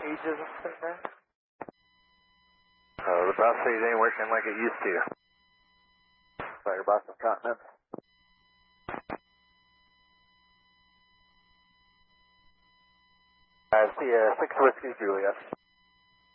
gauges and stuff there? The bus feed ain't working like it used to. Fire Boston Continent. I see 6 Whiskey Juliet.